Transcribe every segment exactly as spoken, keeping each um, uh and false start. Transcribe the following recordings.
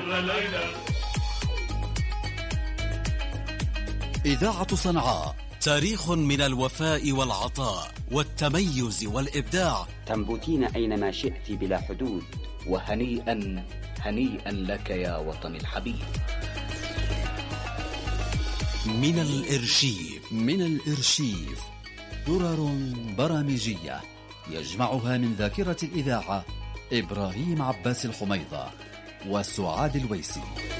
مر ليلى. إذاعة صنعاء، تاريخ من الوفاء والعطاء والتميز والإبداع. تنبتين أينما شئت بلا حدود. وهنيئا هنيئا لك يا وطني الحبيب. من الإرشيف من الإرشيف درر برامجية يجمعها من ذاكرة الإذاعة إبراهيم عباس الحميضة وسعاد الويسي.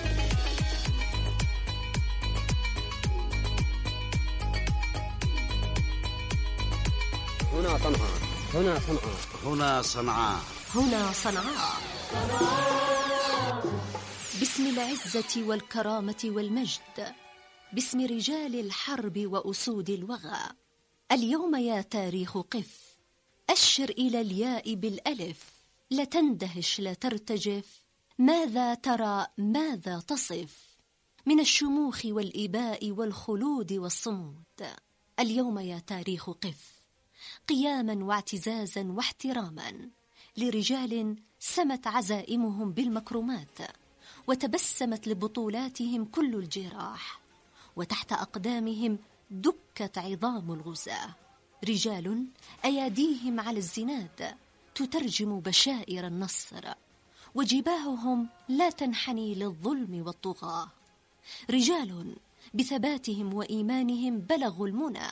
هنا صنعاء، هنا صنعاء، هنا صنعاء، هنا صنعاء. باسم العزة والكرامة والمجد، باسم رجال الحرب وأسود الوغى. اليوم يا تاريخ قف، أشر إلى الياء بالألف، لا تندهش لا ترتجف، ماذا ترى ماذا تصف من الشموخ والإباء والخلود والصمود. اليوم يا تاريخ قف، قياما واعتزازا واحتراما لرجال سمت عزائمهم بالمكرمات، وتبسمت لبطولاتهم كل الجراح، وتحت أقدامهم دكت عظام الغزاة. رجال أياديهم على الزناد تترجم بشائر النصر، وجباههم لا تنحني للظلم والطغاة. رجال بثباتهم وإيمانهم بلغوا المنى،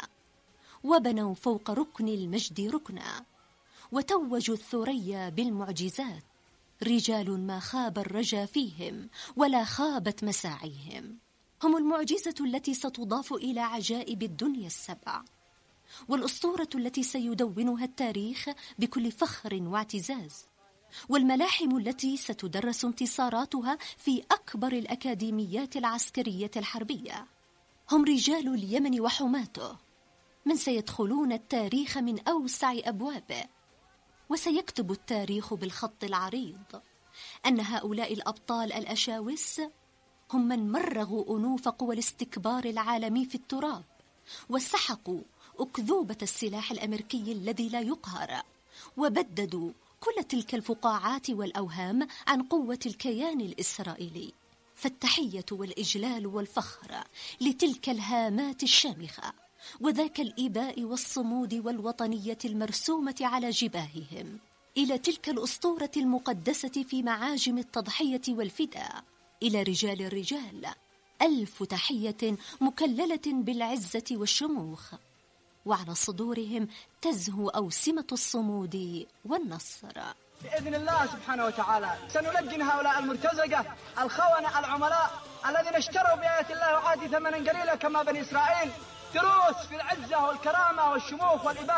وبنوا فوق ركن المجد ركنا، وتوجوا الثريا بالمعجزات. رجال ما خاب الرجا فيهم ولا خابت مساعيهم، هم المعجزة التي ستضاف إلى عجائب الدنيا السبع، والأسطورة التي سيدونها التاريخ بكل فخر واعتزاز، والملاحم التي ستدرس انتصاراتها في أكبر الأكاديميات العسكرية الحربية. هم رجال اليمن وحماته، من سيدخلون التاريخ من أوسع أبوابه، وسيكتب التاريخ بالخط العريض أن هؤلاء الأبطال الأشاوس هم من مرغوا أنوف قوى الاستكبار العالمي في التراب، وسحقوا أكذوبة السلاح الأمريكي الذي لا يقهر، وبددوا كل تلك الفقاعات والأوهام عن قوة الكيان الإسرائيلي. فالتحية والإجلال والفخر لتلك الهامات الشامخة، وذاك الإباء والصمود والوطنية المرسومة على جباههم، إلى تلك الأسطورة المقدسة في معاجم التضحية والفداء. إلى رجال الرجال ألف تحية مكللة بالعزة والشموخ، وعلى صدورهم تزهو أوسمة الصمود والنصر. بإذن الله سبحانه وتعالى سنلجن هؤلاء المرتزقة الخونة العملاء الذين اشتروا بآيات الله وعادي ثمنا قليلا كما بني إسرائيل دروس في العزة والكرامة والشموخ والإباء.